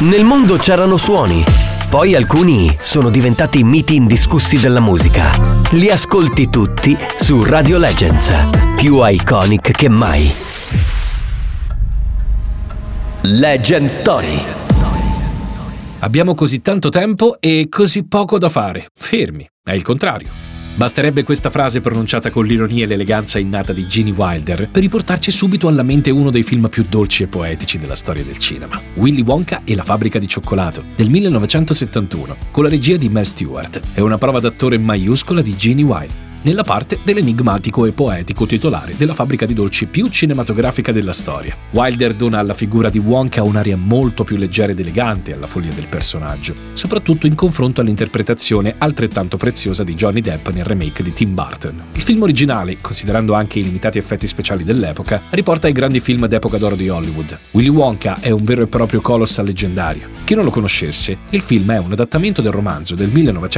Nel mondo c'erano suoni, poi alcuni sono diventati miti indiscussi della musica. Li ascolti tutti su Radio Legends, più iconic che mai. Legend Story. Abbiamo così tanto tempo e così poco da fare. Fermi, è il contrario. Basterebbe questa frase pronunciata con l'ironia e l'eleganza innata di Gene Wilder per riportarci subito alla mente uno dei film più dolci e poetici della storia del cinema, Willy Wonka e la fabbrica di cioccolato, del 1971, con la regia di Mel Stewart e una prova d'attore maiuscola di Gene Wilder, nella parte dell'enigmatico e poetico titolare della fabbrica di dolci più cinematografica della storia. Wilder dona alla figura di Wonka un'aria molto più leggera ed elegante alla follia del personaggio, soprattutto in confronto all'interpretazione altrettanto preziosa di Johnny Depp nel remake di Tim Burton. Il film originale, considerando anche i limitati effetti speciali dell'epoca, riporta ai grandi film d'epoca d'oro di Hollywood. Willy Wonka è un vero e proprio colossal leggendario. Chi non lo conoscesse, il film è un adattamento del romanzo del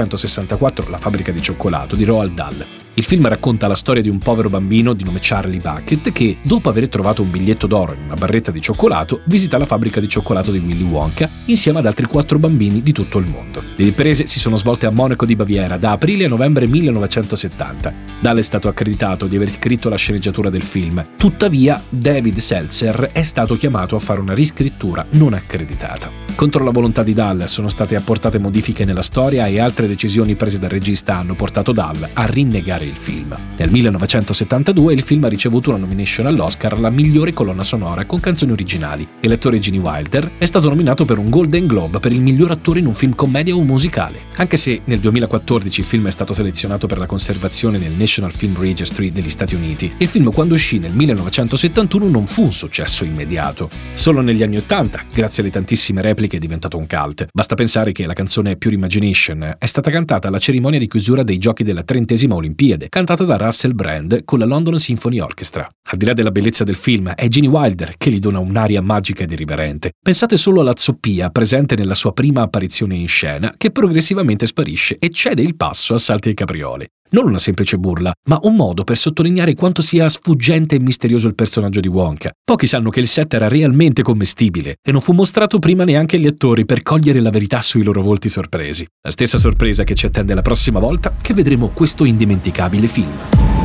1964 La fabbrica di cioccolato di Roald Dahl. Il film racconta la storia di un povero bambino di nome Charlie Bucket che, dopo aver trovato un biglietto d'oro in una barretta di cioccolato, visita la fabbrica di cioccolato di Willy Wonka insieme ad altri 4 bambini di tutto il mondo. Le riprese si sono svolte a Monaco di Baviera da aprile a novembre 1970. Dahl è stato accreditato di aver scritto la sceneggiatura del film. Tuttavia, David Seltzer è stato chiamato a fare una riscrittura non accreditata. Contro la volontà di Dahl sono state apportate modifiche nella storia e altre decisioni prese dal regista hanno portato Dahl a rinnegare il film. Nel 1972 il film ha ricevuto una nomination all'Oscar alla migliore colonna sonora con canzoni originali e l'attore Gene Wilder è stato nominato per un Golden Globe per il miglior attore in un film commedia o musicale. Anche se nel 2014 il film è stato selezionato per la conservazione nel National Film Registry degli Stati Uniti, il film quando uscì nel 1971 non fu un successo immediato. Solo negli anni 80, grazie alle tantissime repliche, è diventato un cult. Basta pensare che la canzone Pure Imagination è stata cantata alla cerimonia di chiusura dei giochi della 30ª Olimpiade, cantata da Russell Brand con la London Symphony Orchestra. Al di là della bellezza del film, è Gene Wilder che gli dona un'aria magica ed irriverente. Pensate solo alla zoppia presente nella sua prima apparizione in scena, che progressivamente sparisce e cede il passo a salti e capriole. Non una semplice burla, ma un modo per sottolineare quanto sia sfuggente e misterioso il personaggio di Wonka. Pochi sanno che il set era realmente commestibile e non fu mostrato prima neanche agli attori per cogliere la verità sui loro volti sorpresi. La stessa sorpresa che ci attende la prossima volta che vedremo questo indimenticabile film.